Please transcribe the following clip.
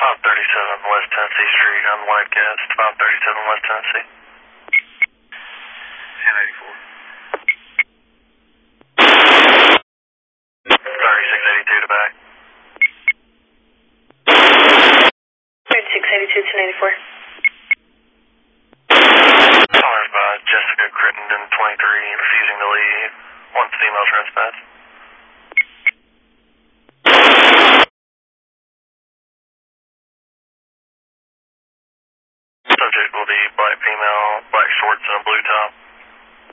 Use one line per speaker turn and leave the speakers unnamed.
537 West Tennessee Street on Livecast, 537 West Tennessee. 1084. 3682 to back.
3682, 1084.
Callers by Jessica Crittenden, 23, refusing to leave. One female trespass. Subject will be black female, black shorts and a blue top.